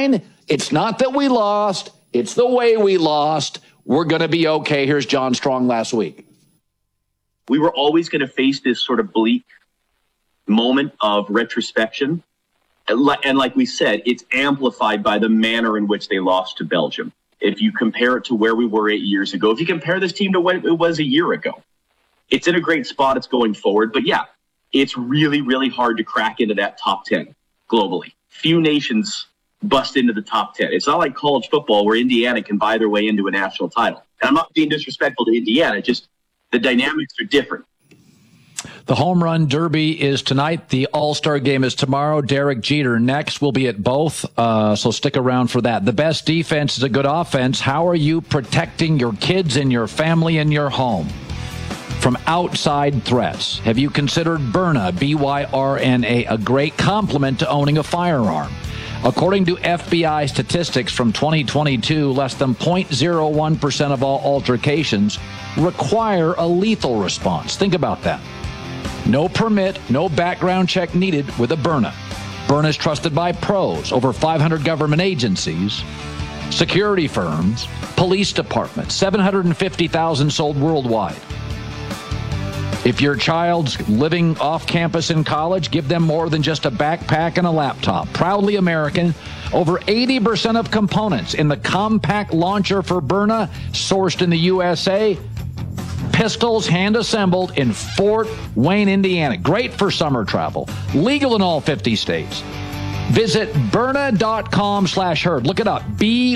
fine. It's not that we lost. It's the way we lost. We're going to be okay. Here's John Strong last week. We were always going to face this sort of bleak moment of retrospection. And like we said, it's amplified by the manner in which they lost to Belgium. If you compare it to where we were 8 years ago, if you compare this team to what it was a year ago, it's in a great spot. It's going forward. But yeah, it's really, really hard to crack into that top 10 globally. Few nations bust into the top 10. It's not like college football where Indiana can buy their way into a national title. And I'm not being disrespectful to Indiana, just the dynamics are different. The Home Run Derby is tonight. The All-Star Game is tomorrow. Derek Jeter next. Will be at both, so stick around for that. The best defense is a good offense. How are you protecting your kids and your family and your home from outside threats? Have you considered Byrna, B-Y-R-N-A, a great complement to owning a firearm? According to FBI statistics from 2022, less than 0.01% of all altercations require a lethal response. Think about that. No permit, no background check needed with a Byrna. Byrna is trusted by pros, over 500 government agencies, security firms, police departments, 750,000 sold worldwide. If your child's living off campus in college, give them more than just a backpack and a laptop. Proudly American, over 80% of components in the compact launcher for Byrna sourced in the USA. Pistols hand-assembled in Fort Wayne, Indiana. Great for summer travel. Legal in all 50 states. Visit Byrna.com/herd. Look it up.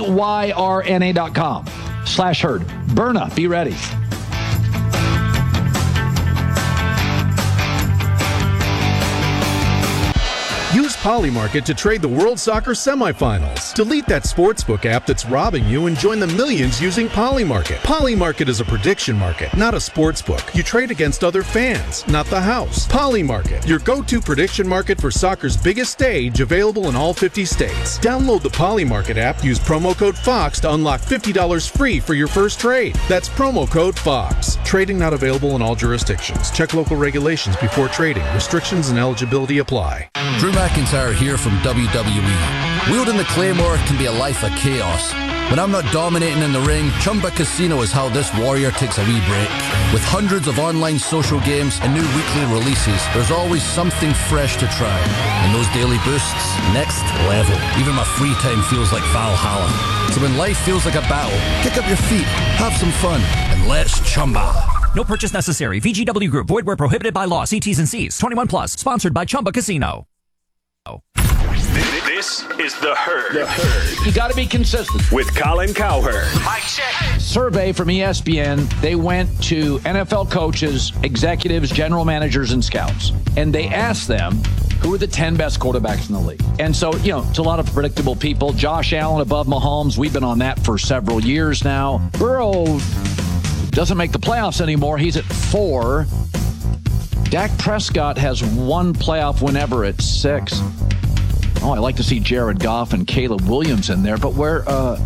BYRNA.com/herd. Byrna, be ready. Use Polymarket to trade the World Soccer semifinals. Delete that sportsbook app that's robbing you and join the millions using Polymarket. Polymarket is a prediction market, not a sportsbook. You trade against other fans, not the house. Polymarket, your go-to prediction market for soccer's biggest stage, available in all 50 states. Download the Polymarket app, use promo code FOX to unlock $50 free for your first trade. That's promo code FOX. Trading not available in all jurisdictions. Check local regulations before trading. Restrictions and eligibility apply. Drew McIntyre here from WWE. Wielding the Claymore can be a life of chaos. When I'm not dominating in the ring, Chumba Casino is how this warrior takes a wee break. With hundreds of online social games and new weekly releases, there's always something fresh to try. And those daily boosts, next level. Even my free time feels like Valhalla. So when life feels like a battle, kick up your feet, have some fun, and let's Chumba. No purchase necessary. VGW Group. Void where prohibited by law. See T's and C's. 21 plus. Sponsored by Chumba Casino. This is The Herd. The Herd. You got to be consistent. With Colin Cowherd. Mic check. Survey from ESPN. They went to NFL coaches, executives, general managers, and scouts. And they asked them, who are the 10 best quarterbacks in the league? And so, it's a lot of predictable people. Josh Allen above Mahomes. We've been on that for several years now. Burrow doesn't make the playoffs anymore. He's at 4. Dak Prescott has one playoff win ever at 6. Oh, I like to see Jared Goff and Caleb Williams in there, but where's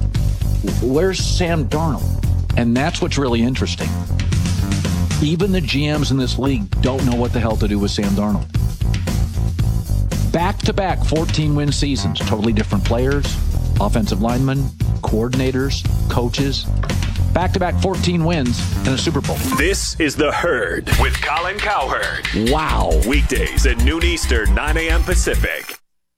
Sam Darnold? And that's what's really interesting. Even the GMs in this league don't know what the hell to do with Sam Darnold. Back-to-back 14-win seasons, totally different players, offensive linemen, coordinators, coaches. Back-to-back 14 wins and a Super Bowl. This is The Herd with Colin Cowherd. Wow. Weekdays at noon Eastern, 9 a.m. Pacific.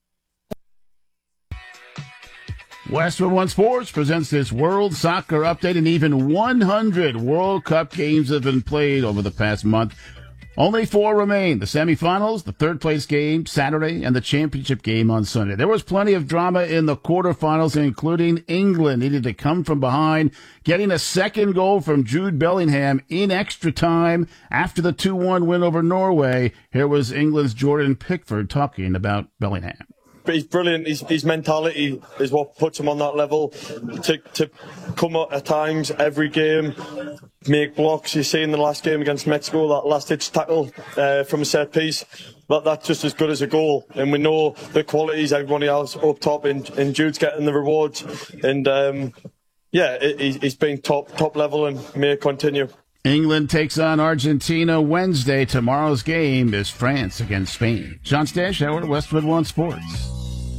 Westwood One Sports presents this World Soccer Update, and even 100 World Cup games have been played over the past month. Only 4 remain: the semifinals, the third-place game Saturday, and the championship game on Sunday. There was plenty of drama in the quarterfinals, including England needed to come from behind, getting a second goal from Jude Bellingham in extra time after the 2-1 win over Norway. Here was England's Jordan Pickford talking about Bellingham. He's brilliant. His mentality is what puts him on that level to come up at times every game, make blocks. You see in the last game against Mexico, that last-ditch tackle from a set piece. But that's just as good as a goal. And we know the qualities everybody else up top, and Jude's getting the rewards. And he's been top level and may continue. England takes on Argentina Wednesday. Tomorrow's game is France against Spain. John Stash, Howard, Westwood One Sports.